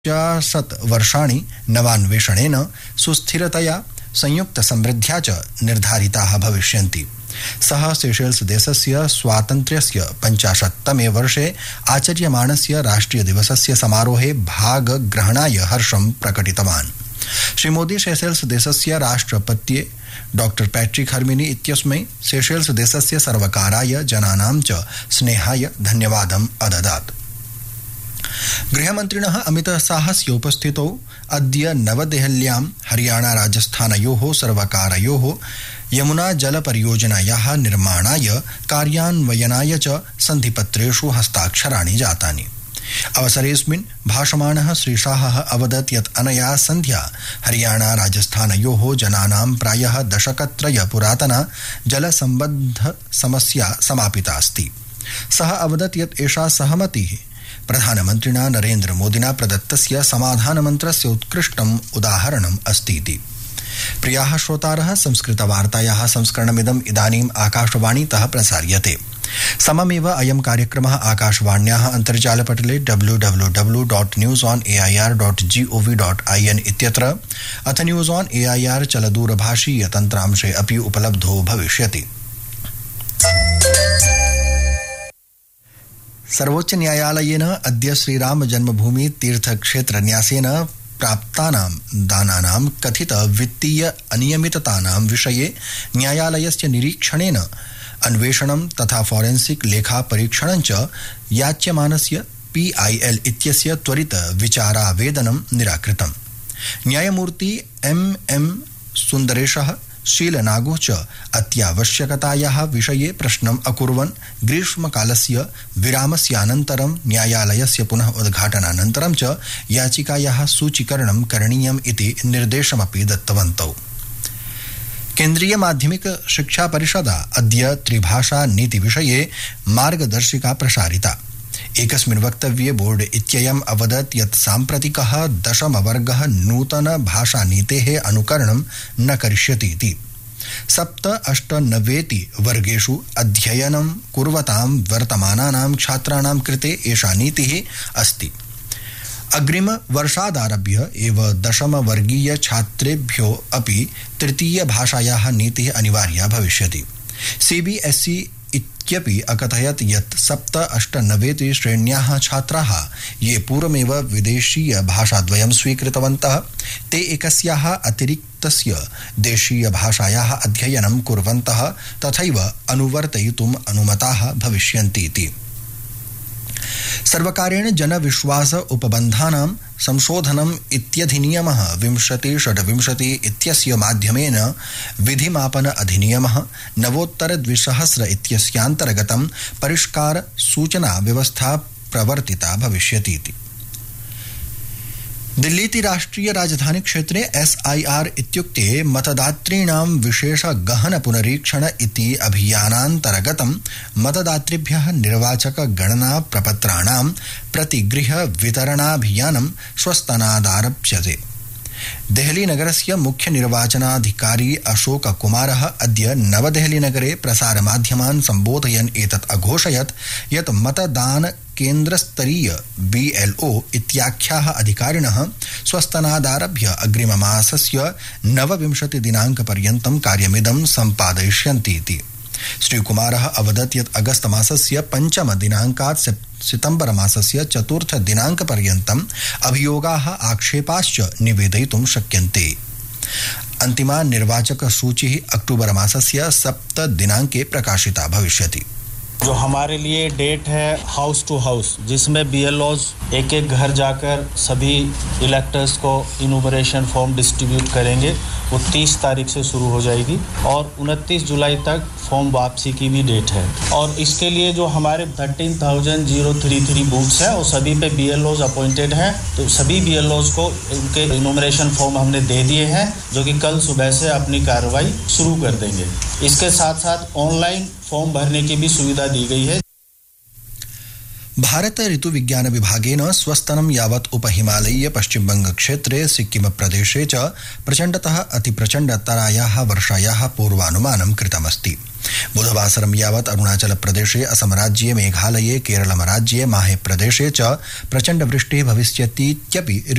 वर्षाणि नवान्वेषणेन सुस्थिरतया संयुक्तसमृद्ध्या च निर्धारिताः भविष्यन्ति। सः सेशेल्स् देशस्य स्वातन्त्र्यस्य 50तमे वर्षे आचर्यमाणस्य राष्ट्रियदिवसस्य समारोहे भागग्रहणाय हर्षं प्रकटितवान्। श्रीमोदी सेशेल्स् देशस्य राष्ट्रपत्ये डॉक्टर पैट्रिक हर्मिनी इत्यस्मै सेशेल्स् देशस्य सर्वकाराय जनानां च स्नेहाय धन्यवादम् अददात्। गृहमन्त्रिणः अमितशाहस्य उपस्थितौ अद्य नवदेहल्यां हरियाणा राजस्थानयोः सर्वकारयोः यमुना जलपरियोजनायाः निर्माणाय कार्यान्वयनाय च सन्धिपत्रेषु हस्ताक्षराणि जातानि। अवसरेऽस्मिन् भाषमाणः श्रीशाहः अवदत् यत् अनया सन्ध्या हरियाणा राजस्थानयोः जनानां प्रायः दशकत्रय पुरातना जलसम्बद्ध समस्या समापिता अस्ति। सः अवदत् यत् एषा सहमतिः प्रधानमन्त्रिणा नरेन्द्र मोदिना प्रदत्तस्य समाधानमन्त्रस्य उत्कृष्टम् उदाहरणम् अस्तीति। प्रियाः श्रोतारः, संस्कृतवार्तायाः संस्करणमिदम् इदानीम् आकाशवाणीतः प्रसार्यते। सममेव अयं कार्यक्रमः आकाशवाण्याः अन्तर्जालपटले www.newsonair.gov.in इत्यत्र अथ न्यूज़ ऑन एआईआर चलदूरभाषीय तन्त्रांशे अपि उपलब्धो भविष्यति। सर्वोच्च न्यायालयेन अद्य श्रीराम जन्मभूमि तीर्थक्षेत्र न्यासेन प्राप्तानां दानानां कथित वित्तीय अनियमिततानां विषये न्यायालयस्य निरीक्षणेन अन्वेषणं तथा फॉरेंसिक लेखा परीक्षणं च याच्यमानस्य PIL इत्यस्य त्वरित विचारावेदनं निराकृतम्। न्यायमूर्ति MM सुन्दरेशः शीलनागो च अत्यावश्यकतायाः विषये प्रश्नम् अकुर्वन् ग्रीष्मकालस्य विरामस्यानन्तरं न्यायालयस्य पुनः उद्घाटनानन्तरं च याचिकायाः सूचीकरणं करणीयम् इति निर्देशमपि दत्तवन्तौ। केन्द्रीय माध्यमिक शिक्षा परिषदा अद्य त्रिभाषा नीति विषये मार्गदर्शिका प्रसारिता। एकस्मिन् वक्तव्ये बोर्ड इत्ययम् अवदत् यत् साम्प्रतिकः दशमवर्गः नूतन भाषानीतेः अनुकरणं न करिष्यति इति। 7, 8, 9 वर्गेषु अध्ययनं कुर्वतां वर्तमानानां छात्राणां कृते एषा नीतिः अस्ति। अग्रिम वर्षादारभ्य एव दशमवर्गीय छात्रेभ्यो अपि तृतीय भाषायाः नीतिः अनिवार्या भविष्यति। CBSE इत्यपि अकथयत् यत् 7, 8, 9 श्रेण्याः छात्राः ये पूर्वमेव विदेशीय भाषाद्वयं स्वीकृतवन्तः ते एकस्याः अतिरिक्तस्य देशीय भाषायाः अध्ययनं कुर्वन्तः तथैव अनुवर्तयितुम् अनुमताः भविष्यन्ति इति। सर्वकारेण जनविश्वास उपबन्धानां संशोधनम् इत्यधिनियमः 2026 इत्यस्य माध्यमेन विधिमापन अधिनियमः नवोत्तर 2000 इत्यस्यान्तर्गतं परिष्कार सूचना व्यवस्था प्रवर्तिता भविष्यति। दिल्लीति राष्ट्रिय राजधानी क्षेत्रे SIR इत्युक्ते मतदातॄणां विशेष गहन पुनरीक्षण इति अभियानान्तर्गतं मतदातृभ्यः निर्वाचक गणना प्रपत्राणां प्रतिगृह वितरणाभियानं श्वस्तनादारभ्यते। देहली नगरस्य मुख्य निर्वाचनाधिकारी अशोक कुमारः अद्य नवदेहली नगरे प्रसारमाध्यमान् सम्बोधयन् एतत् अघोषयत् यत् मतदान केन्द्रस्तरीय BLO इत्याख्याः अधिकारिणः स्वस्तनादारभ्य अग्रिममासस्य 29 दिनाङ्कपर्यन्तं कार्यमिदं सम्पादयिष्यन्ति इति। श्रीकुमारः अवदत् यत् अगस्त मासस्य 5 दिनाङ्कात् सितम्बर मासस्य 4 दिनाङ्कपर्यन्तम् अभियोगाः आक्षेपाश्च निवेदयितुं शक्यन्ते। अन्तिमा निर्वाचक सूचिः अक्टूबर मासस्य 7 दिनाङ्के प्रकाशिता भविष्यति। जो हमारे लिए डेट है हाउस टू हाउस, जिसमें BLOs एक एक घर जाकर सभी इलेक्टर्स को इनुमरेशन फॉर्म डिस्ट्रीब्यूट करेंगे, वो 30 तारीख से शुरू हो जाएगी और 29 जुलाई तक फॉर्म वापसी की भी डेट है। और इसके लिए जो हमारे 13,033 बूथ्स हैं और सभी पे BLOs अपॉइंटेड हैं, तो सभी BLOs को उनके इनुमरेशन फॉर्म हमने दे दिए हैं, जो कि कल सुबह से अपनी कार्रवाई शुरू कर देंगे। इसके साथ साथ ऑनलाइन फॉर्म भरने की भी सुविधा दी गई है। भारत ऋतु विज्ञान विभागेन स्वस्तनं यावत् उपहिमालयीय पश्चिमबंग क्षेत्रे सिक्किम प्रदेशे च प्रचण्डतः अतिप्रचण्डतरायाः वर्षायाः पूर्वानुमानं कृतमस्ति। बुधवासरं यावत् अरुणाचल प्रदेशे, असम राज्ये, मेघालये, केरलम राज्ये, माहे प्रदेशे च प्रचण्डवृष्टिः भविष्यतीत्यपि